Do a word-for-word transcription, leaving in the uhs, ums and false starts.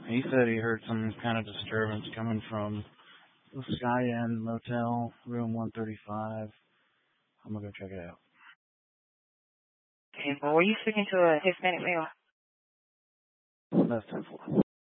He said he heard some kind of disturbance coming from the Sky Inn Motel, room one thirty-five. I'm gonna go check it out. Okay, well, were you speaking to a Hispanic male? That's ten four.